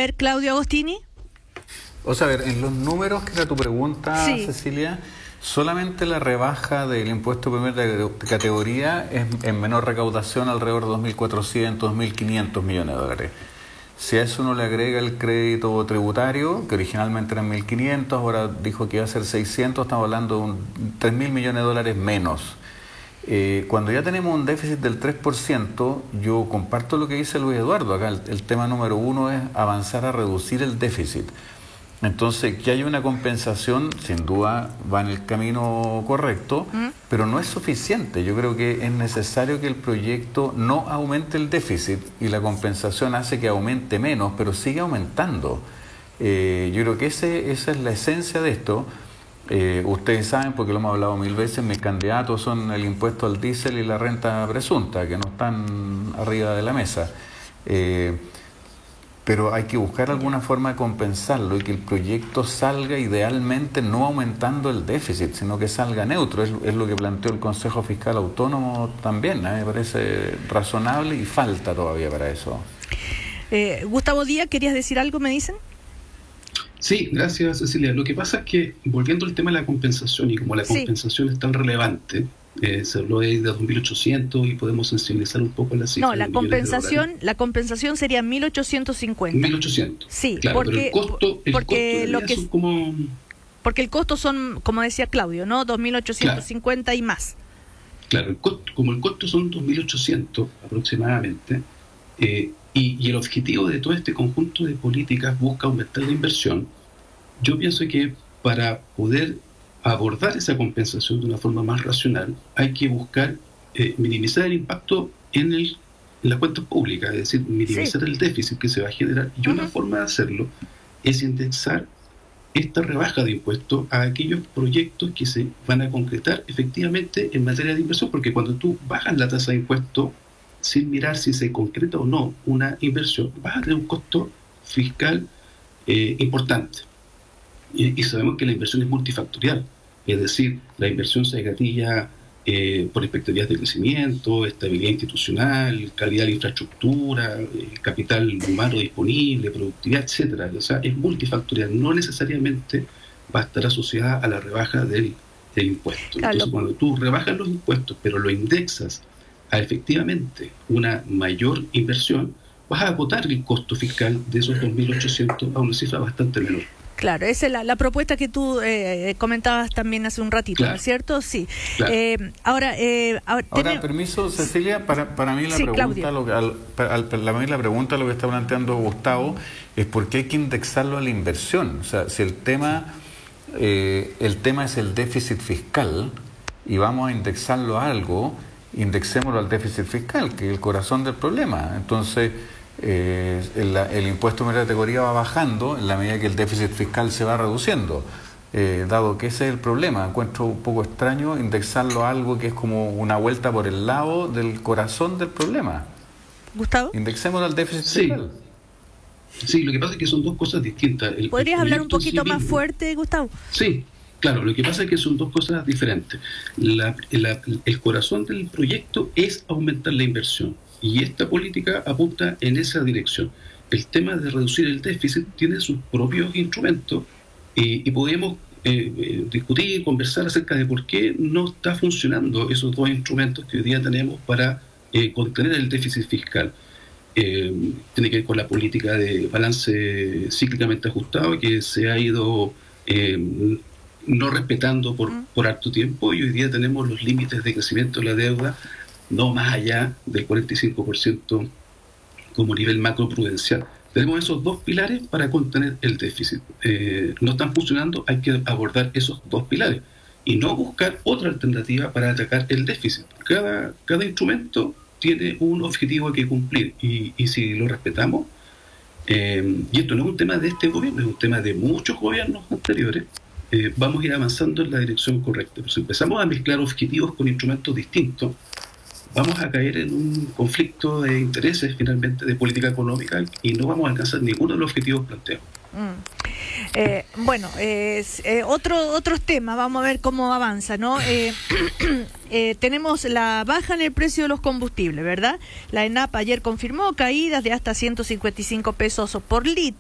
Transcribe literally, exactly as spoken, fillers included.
ver, Claudio Agostini. O sea, a ver, en los números que era tu pregunta, sí. Cecilia, solamente la rebaja del impuesto de primera categoría es en menor recaudación, alrededor de dos mil cuatrocientos, dos mil quinientos millones de dólares. Si a eso uno le agrega el crédito tributario, que originalmente eran mil quinientos, ahora dijo que iba a ser seiscientos, estamos hablando de un tres mil millones de dólares menos. Eh, cuando ya tenemos un déficit del tres por ciento, yo comparto lo que dice Luis Eduardo acá. El, el tema número uno es avanzar a reducir el déficit. Entonces, que haya una compensación, sin duda va en el camino correcto, ¿Mm? pero no es suficiente. Yo creo que es necesario que el proyecto no aumente el déficit y la compensación hace que aumente menos, pero sigue aumentando. Eh, yo creo que ese, esa es la esencia de esto. Eh, ustedes saben, porque lo hemos hablado mil veces, mis candidatos son el impuesto al diésel y la renta presunta, que no están arriba de la mesa. Eh, pero hay que buscar alguna forma de compensarlo y que el proyecto salga idealmente no aumentando el déficit, sino que salga neutro. Es, es lo que planteó el Consejo Fiscal Autónomo también, ¿eh? Me parece razonable y falta todavía para eso. Eh, Gustavo Díaz, ¿querías decir algo, me dicen? Sí, gracias, Cecilia. Lo que pasa es que, volviendo al tema de la compensación, y como la compensación sí. es tan relevante, eh, se habló de dos mil ochocientos y podemos sensibilizar un poco la cifra. No, la compensación la compensación sería mil ochocientos cincuenta. mil ochocientos. Sí, claro, porque, pero el costo, el porque costo lo que son como... Porque el costo son, como decía Claudio, ¿no? dos mil ochocientos cincuenta claro. y más. Claro, el costo, como el costo son dos mil ochocientos aproximadamente, eh, y, y el objetivo de todo este conjunto de políticas busca aumentar la inversión. Yo pienso que para poder abordar esa compensación de una forma más racional, hay que buscar eh, minimizar el impacto en, el, en las cuentas públicas, es decir, minimizar sí. el déficit que se va a generar. Y uh-huh. una forma de hacerlo es indexar esta rebaja de impuestos a aquellos proyectos que se van a concretar efectivamente en materia de inversión, porque cuando tú bajas la tasa de impuestos sin mirar si se concreta o no una inversión, vas a tener un costo fiscal eh, importante. Y, y sabemos que la inversión es multifactorial, es decir, la inversión se gatilla eh, por expectativas de crecimiento, estabilidad institucional, calidad de la infraestructura, eh, capital humano disponible, productividad, etcétera. O sea, es multifactorial, no necesariamente va a estar asociada a la rebaja del, del impuesto. Claro. Entonces, cuando tú rebajas los impuestos, pero lo indexas a efectivamente una mayor inversión, vas a acotar el costo fiscal de esos dos mil ochocientos a una cifra bastante menor. Claro, esa es la, la propuesta que tú eh, comentabas también hace un ratito, claro. ¿no es cierto? Sí. Claro. Eh, ahora, eh, ahora, ahora ten... permiso, Cecilia, para, para mí la sí, pregunta, lo que, al, al, para mí la pregunta, lo que está planteando Gustavo, es por qué hay que indexarlo a la inversión. O sea, si el tema, eh, el tema es el déficit fiscal y vamos a indexarlo a algo, indexémoslo al déficit fiscal, que es el corazón del problema. Entonces, eh, el, el impuesto de primera categoría va bajando en la medida que el déficit fiscal se va reduciendo. Eh, dado que ese es el problema, encuentro un poco extraño indexarlo a algo que es como una vuelta por el lado del corazón del problema. ¿Gustavo? Indexémoslo al déficit sí. fiscal. Sí, lo que pasa es que son dos cosas distintas. El, ¿Podrías el hablar un poquito civil, más fuerte, Gustavo? Sí. Claro, lo que pasa es que son dos cosas diferentes. La, la, el corazón del proyecto es aumentar la inversión y esta política apunta en esa dirección. El tema de reducir el déficit tiene sus propios instrumentos y, y podemos eh, eh, discutir, conversar acerca de por qué no está funcionando esos dos instrumentos que hoy día tenemos para eh, contener el déficit fiscal. Eh, tiene que ver con la política de balance cíclicamente ajustado que se ha ido... Eh, no respetando por, por harto tiempo, y hoy día tenemos los límites de crecimiento de la deuda no más allá del cuarenta y cinco por ciento como nivel macroprudencial. Tenemos esos dos pilares para contener el déficit. Eh, no están funcionando, hay que abordar esos dos pilares y no buscar otra alternativa para atacar el déficit. Cada, cada instrumento tiene un objetivo que cumplir y, y si lo respetamos, eh, y esto no es un tema de este gobierno, es un tema de muchos gobiernos anteriores, Eh, vamos a ir avanzando en la dirección correcta. Pero si empezamos a mezclar objetivos con instrumentos distintos, vamos a caer en un conflicto de intereses finalmente de política económica y no vamos a alcanzar ninguno de los objetivos planteados. Mm. Eh, bueno, eh, eh, otro, otros temas, vamos a ver cómo avanza, ¿no? Eh, eh, tenemos la baja en el precio de los combustibles, ¿verdad? La ENAP ayer confirmó caídas de hasta ciento cincuenta y cinco pesos por litro.